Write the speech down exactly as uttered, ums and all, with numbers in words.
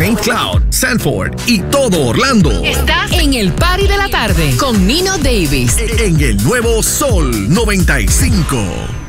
Saint Cloud, Sanford y todo Orlando. Estás en el Party de la Tarde con Nino Davis. En el nuevo Sol noventa y cinco.